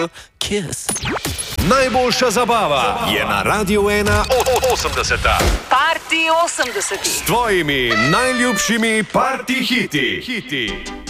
kiss. Najboljša zabava je na Radiu 1 80. Party 80. S tvojimi najljubšimi party hiti.